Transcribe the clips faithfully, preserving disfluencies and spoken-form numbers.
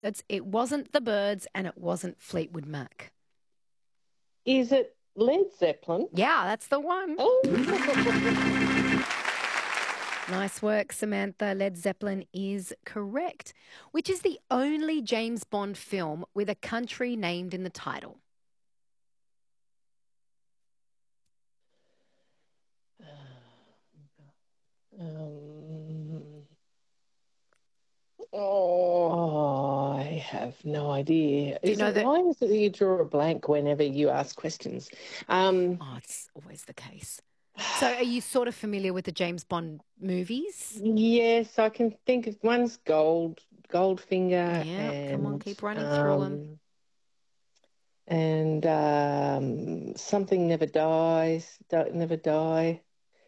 That's, it wasn't the Byrds and it wasn't Fleetwood Mac. Is it Led Zeppelin? Yeah, that's the one. Oh. Nice work, Samantha. Led Zeppelin is correct. Which is the only James Bond film with a country named in the title? Um, oh, I have no idea. Do you Is know it, that? why is it that you draw a blank whenever you ask questions? Um, Oh, it's always the case. So are you sort of familiar with the James Bond movies? Yes, I can think of one's Gold, Goldfinger, Yeah, come on, and keep running through them. um, and um, Something Never Dies, Don't Never Die.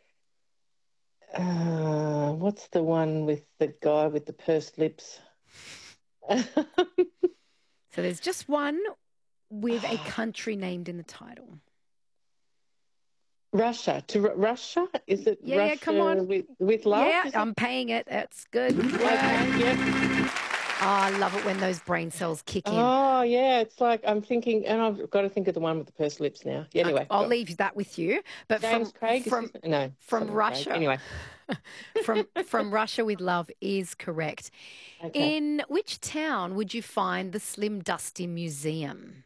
Uh, what's the one with the guy with the pursed lips? So there's just one with a country named in the title. Russia. To R- Russia? Is it Yeah, Russia yeah, come on. with, with love? Yeah, Is it? I'm paying it. That's good. Work. Okay, yep. Oh, I love it when those brain cells kick in. Oh, yeah. It's like I'm thinking, and I've got to think of the one with the pursed lips now. Yeah, anyway. Okay, I'll go. leave that with you. But James from Craig? from Is his, no. from something Russia, Craig. Anyway. from from Russia with Love is correct. Okay. In which town would you find the Slim Dusty Museum?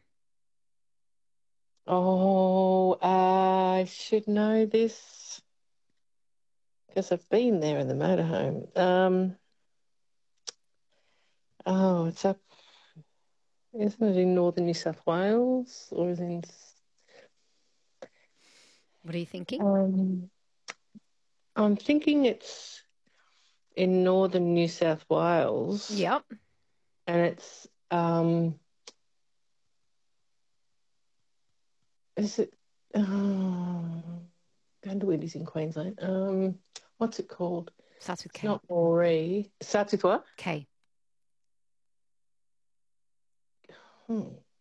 Oh, I should know this because I've been there in the motorhome. Um, oh, it's up. Isn't it in northern New South Wales or is it in? What are you thinking? Um, I'm thinking it's in northern New South Wales. Yep. And it's um, is it? Oh, Gundawid is in Queensland. Um, what's it called? Starts with It's K. not Moree. Starts with what? K. Hmm.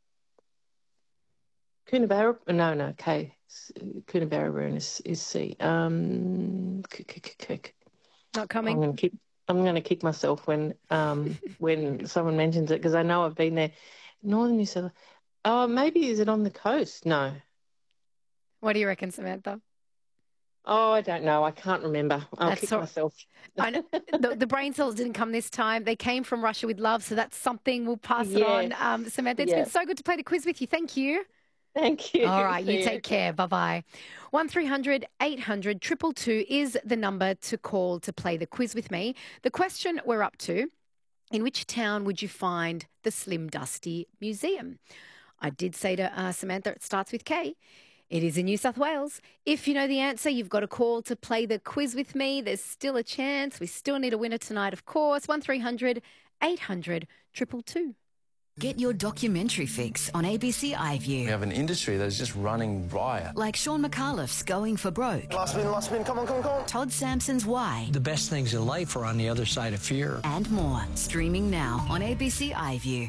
Coonabarabran, no, no, K. Coonabarabran is, is C. Um, k- k- k- k- Not I'm coming. going to kick. I'm going to kick myself when um when someone mentions it because I know I've been there. Northern New South Wales. Oh, maybe is it on the coast? No. What do you reckon, Samantha? Oh, I don't know. I can't remember. I'll That's kick so- myself. I know, the, the brain cells didn't come this time. They came from Russia with Love, so that's something. We'll pass it on. Yes. Um, Samantha, it's Yeah. been so good to play the quiz with you. Thank you. Thank you. All right, you See take care. Bye-bye. one three hundred eight hundred two two two is the number to call to play the quiz with me. The question we're up to, in which town would you find the Slim Dusty Museum? I did say to uh, Samantha, it starts with K. It is in New South Wales. If you know the answer, you've got a call to play the quiz with me. There's still a chance. We still need a winner tonight, of course. one three hundred eight hundred two two two. Get your documentary fix on A B C iView. We have an industry that's just running riot. Like Sean McAuliffe's Going for Broke. Last spin, last spin, come on, come on, come on. Todd Sampson's Why. The best things in life are on the other side of fear. And more. Streaming now on A B C iView.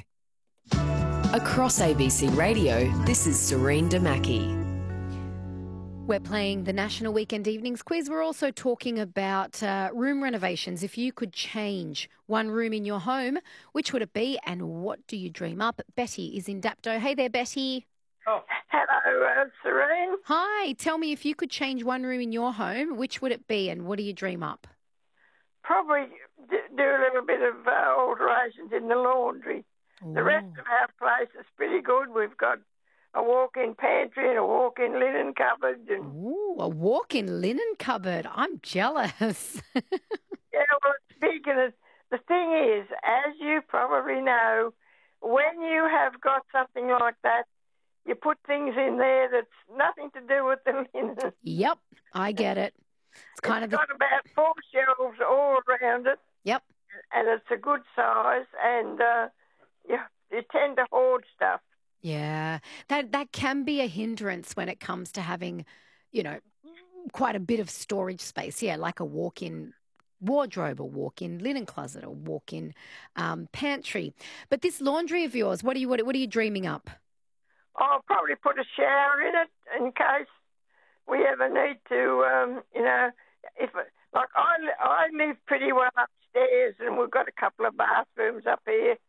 Across A B C Radio, this is Serene Damaki. We're playing the National Weekend Evenings Quiz. We're also talking about uh, room renovations. If you could change one room in your home, which would it be and what do you dream up? Betty is in Dapto. Hey there, Betty. Oh. Hello, uh, Serene. Hi. Tell me, if you could change one room in your home, which would it be and what do you dream up? Probably d- do a little bit of uh, alterations in the laundry. Ooh. The rest of our place is pretty good. We've got a walk-in pantry and a walk-in linen cupboard. And Ooh, a walk-in linen cupboard. I'm jealous. yeah, well, it's big. And it's, the thing is, as you probably know, when you have got something like that, you put things in there that's nothing to do with the linen. Yep, I get it. It's kind it's of got the... about four shelves all around it. Yep. And it's a good size, and uh, you, you tend to hoard stuff. Yeah, that that can be a hindrance when it comes to having, you know, quite a bit of storage space. Yeah, like a walk-in wardrobe, a walk-in linen closet, a walk-in um, pantry. But this laundry of yours, what are you what, what are you dreaming up? I'll probably put a shower in it in case we ever need to, um, you know, if like I I live pretty well upstairs, and we've got a couple of bathrooms up here.